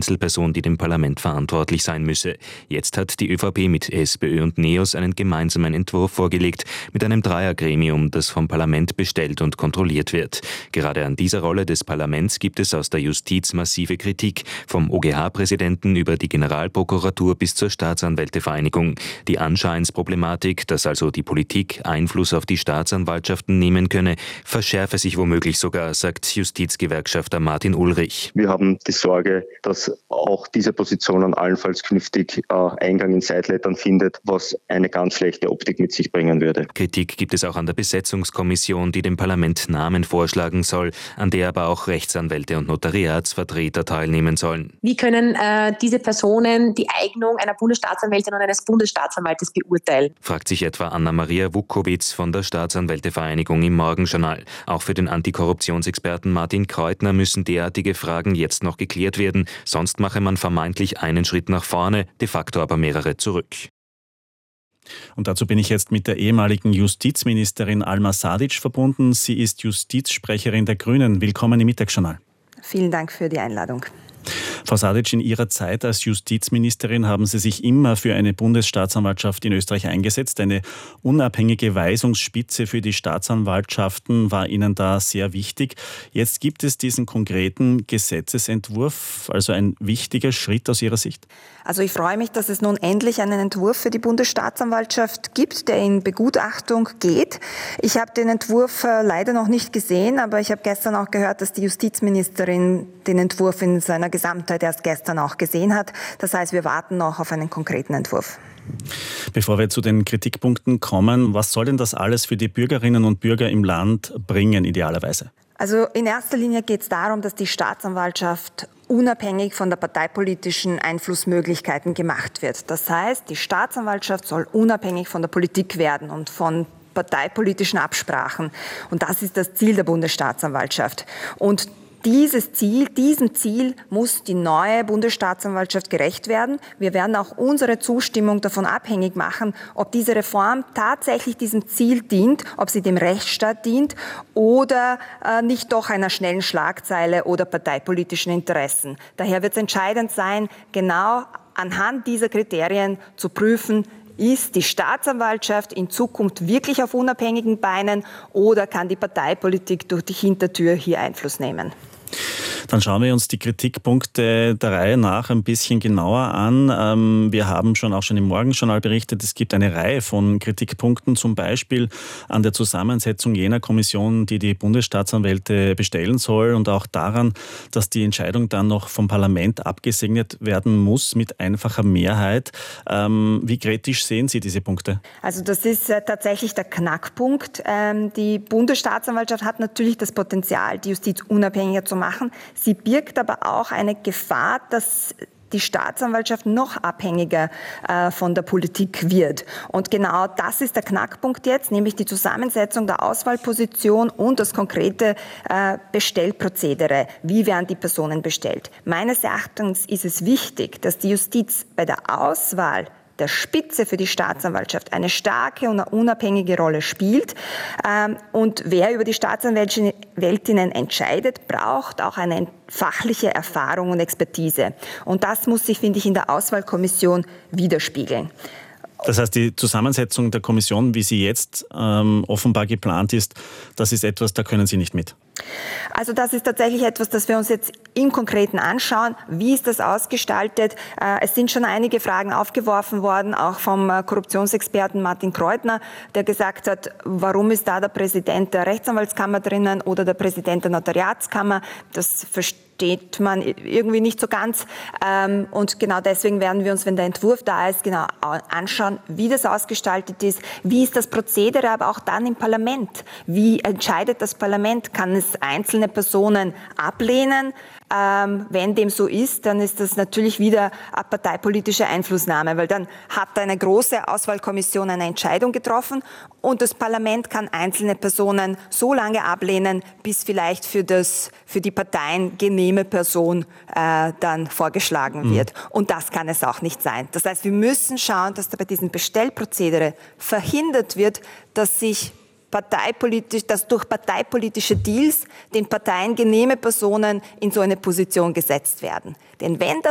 Einzelperson, die dem Parlament verantwortlich sein müsse. Jetzt hat die ÖVP mit SPÖ und NEOS einen gemeinsamen Entwurf vorgelegt, mit einem Dreiergremium, das vom Parlament bestellt und kontrolliert wird. Gerade an dieser Rolle des Parlaments gibt es aus der Justiz massive Kritik, vom OGH-Präsidenten über die Generalprokuratur bis zur Staatsanwältevereinigung. Die Anscheinsproblematik, dass also die Politik Einfluss auf die Staatsanwaltschaften nehmen könne, verschärfe sich womöglich sogar, sagt Justizgewerkschafter Martin Ulrich. Wir haben die Sorge, dass auch diese Position allenfalls künftig Eingang in Sidelettern findet, was eine ganz schlechte Optik mit sich bringen würde. Kritik gibt es auch an der Besetzungskommission, die dem Parlament Namen vorschlagen soll, an der aber auch Rechtsanwälte und Notariatsvertreter teilnehmen sollen. Wie können diese Personen die Eignung einer Bundesstaatsanwältin und eines Bundesstaatsanwaltes beurteilen? Fragt sich etwa Anna-Maria Vukovic von der Staatsanwältevereinigung im Morgenjournal. Auch für den Antikorruptionsexperten Martin Kreutner müssen derartige Fragen jetzt noch geklärt werden, sonst mache man vermeintlich einen Schritt nach vorne, de facto aber mehrere zurück. Und dazu bin ich jetzt mit der ehemaligen Justizministerin Alma Sadic verbunden. Sie ist Justizsprecherin der Grünen. Willkommen im Mittagsjournal. Vielen Dank für die Einladung. Frau Sadic, in Ihrer Zeit als Justizministerin haben Sie sich immer für eine Bundesstaatsanwaltschaft in Österreich eingesetzt. Eine unabhängige Weisungsspitze für die Staatsanwaltschaften war Ihnen da sehr wichtig. Jetzt gibt es diesen konkreten Gesetzesentwurf, also ein wichtiger Schritt aus Ihrer Sicht? Also ich freue mich, dass es nun endlich einen Entwurf für die Bundesstaatsanwaltschaft gibt, der in Begutachtung geht. Ich habe den Entwurf leider noch nicht gesehen, aber ich habe gestern auch gehört, dass die Justizministerin den Entwurf in seiner Gesamtheit erst gestern auch gesehen hat. Das heißt, wir warten noch auf einen konkreten Entwurf. Bevor wir zu den Kritikpunkten kommen, was soll denn das alles für die Bürgerinnen und Bürger im Land bringen, idealerweise? Also in erster Linie geht es darum, dass die Staatsanwaltschaft unabhängig von der parteipolitischen Einflussmöglichkeiten gemacht wird. Das heißt, die Staatsanwaltschaft soll unabhängig von der Politik werden und von parteipolitischen Absprachen. Und das ist das Ziel der Bundesstaatsanwaltschaft. Und diesem Ziel muss die neue Bundesstaatsanwaltschaft gerecht werden. Wir werden auch unsere Zustimmung davon abhängig machen, ob diese Reform tatsächlich diesem Ziel dient, ob sie dem Rechtsstaat dient oder nicht doch einer schnellen Schlagzeile oder parteipolitischen Interessen. Daher wird es entscheidend sein, genau anhand dieser Kriterien zu prüfen, ist die Staatsanwaltschaft in Zukunft wirklich auf unabhängigen Beinen oder kann die Parteipolitik durch die Hintertür hier Einfluss nehmen? Dann schauen wir uns die Kritikpunkte der Reihe nach ein bisschen genauer an. Wir haben auch schon im Morgenjournal berichtet, es gibt eine Reihe von Kritikpunkten, zum Beispiel an der Zusammensetzung jener Kommission, die die Bundesstaatsanwälte bestellen soll und auch daran, dass die Entscheidung dann noch vom Parlament abgesegnet werden muss mit einfacher Mehrheit. Wie kritisch sehen Sie diese Punkte? Also das ist tatsächlich der Knackpunkt. Die Bundesstaatsanwaltschaft hat natürlich das Potenzial, die Justiz unabhängiger zu machen. Sie birgt aber auch eine Gefahr, dass die Staatsanwaltschaft noch abhängiger von der Politik wird. Und genau das ist der Knackpunkt jetzt, nämlich die Zusammensetzung der Auswahlposition und das konkrete Bestellprozedere. Wie werden die Personen bestellt? Meines Erachtens ist es wichtig, dass die Justiz bei der Auswahl der Spitze für die Staatsanwaltschaft eine starke und eine unabhängige Rolle spielt. Und wer über die Staatsanwältinnen entscheidet, braucht auch eine fachliche Erfahrung und Expertise. Und das muss sich, finde ich, in der Auswahlkommission widerspiegeln. Das heißt, die Zusammensetzung der Kommission, wie sie jetzt offenbar geplant ist, das ist etwas, da können Sie nicht mit. Also das ist tatsächlich etwas, das wir uns jetzt im Konkreten anschauen. Wie ist das ausgestaltet? Es sind schon einige Fragen aufgeworfen worden, auch vom Korruptionsexperten Martin Kreutner, der gesagt hat, warum ist da der Präsident der Rechtsanwaltskammer drinnen oder der Präsident der Notariatskammer? Das versteht man irgendwie nicht so ganz. Und genau deswegen werden wir uns, wenn der Entwurf da ist, genau anschauen, wie das ausgestaltet ist. Wie ist das Prozedere, aber auch dann im Parlament? Wie entscheidet das Parlament? Kann es einzelne Personen ablehnen? Wenn dem so ist, dann ist das natürlich wieder eine parteipolitische Einflussnahme, weil dann hat eine große Auswahlkommission eine Entscheidung getroffen und das Parlament kann einzelne Personen so lange ablehnen, bis vielleicht für die Parteien genehme Person dann vorgeschlagen wird. Und das kann es auch nicht sein. Das heißt, wir müssen schauen, dass da bei diesem Bestellprozedere verhindert wird, dass durch parteipolitische Deals den Parteien genehme Personen in so eine Position gesetzt werden. Denn wenn das